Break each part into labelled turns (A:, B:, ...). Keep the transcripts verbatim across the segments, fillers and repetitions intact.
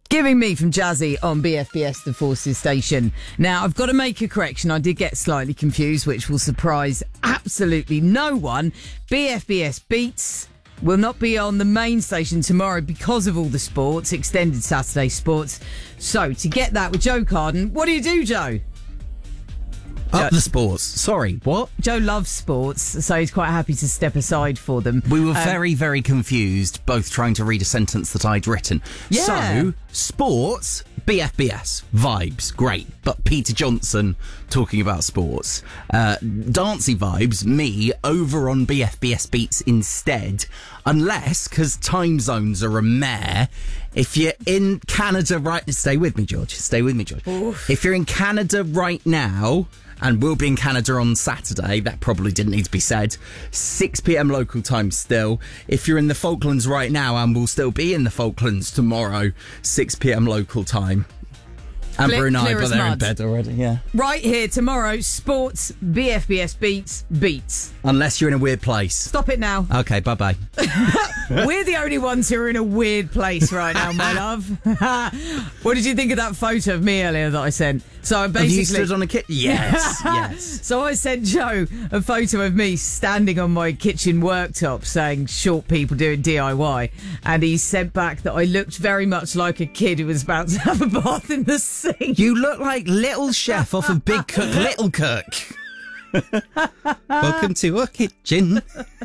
A: Giving Me from Jazzy on B F B S The Forces Station. Now, I've got to make a correction. I did get slightly confused, which will surprise absolutely no one. B F B S Beats will not be on the main station tomorrow because of all the sports, extended Saturday sports. So, to get that with Joe Carden, what do you do, Joe?
B: Up the sports. Sorry, what?
A: Joe loves sports, so he's quite happy to step aside for them.
B: We were
A: Um,
B: very, very confused, both trying to read a sentence that I'd written.
A: Yeah.
B: So, sports, B F B S, vibes, great. But Peter Johnson talking about sports. Uh, dancey vibes, me, over on B F B S Beats instead. Unless, because time zones are a mare, if you're in Canada right... Stay with me, George. Stay with me, George.
A: Oof.
B: If you're in Canada right now... and we'll be in Canada on Saturday. That probably didn't need to be said. six p.m. local time still. If you're in the Falklands right now, and we'll still be in the Falklands tomorrow, six p.m. local time. And
A: Clear-
B: Brunei,
A: clear
B: but
A: as
B: they're in
A: mud.
B: bed already, yeah.
A: Right here tomorrow, sports, B F B S Beats, Beats.
B: Unless you're in a weird place.
A: Stop it now.
B: Okay, bye-bye.
A: We're the only ones who are in a weird place right now, my love. What did you think of that photo of me earlier that I sent? So I basically...
B: Have you stood on a kit? Yes, yes.
A: So I sent Joe a photo of me standing on my kitchen worktop saying short people doing D I Y, and he sent back that I looked very much like a kid who was about to have a bath in the sink.
B: You look like Little Chef off of Big Cook, Little Cook. Welcome to our kitchen.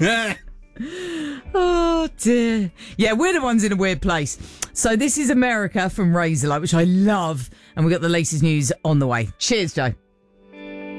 A: Oh dear. Yeah, we're the ones in a weird place. So this is America from Razorlight, which I love, and we've got the latest news on the way. Cheers, Joe.